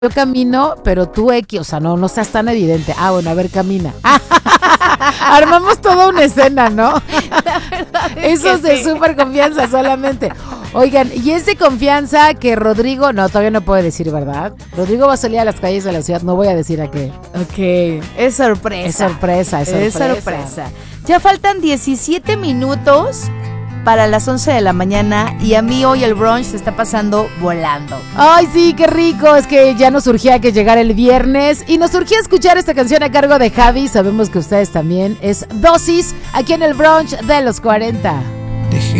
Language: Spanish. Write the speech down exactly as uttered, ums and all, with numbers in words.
Yo camino, pero tú X, o sea, no, no seas tan evidente. Ah, bueno, a ver, camina. Armamos toda una escena, ¿no? Eso es de sí. Súper confianza solamente. Oigan, y es de confianza que Rodrigo, no, todavía no puede decir, ¿verdad? Rodrigo va a salir a las calles de la ciudad, no voy a decir a qué. Ok, es sorpresa. Es sorpresa, es sorpresa. Es sorpresa. Ya faltan diecisiete minutos para las once de la mañana y a mí hoy el brunch se está pasando volando. Ay, sí, qué rico, es que ya nos surgía que llegara el viernes y nos surgía escuchar esta canción a cargo de Javi, sabemos que ustedes también, es Dosis, aquí en el brunch de los cuarenta. Dejé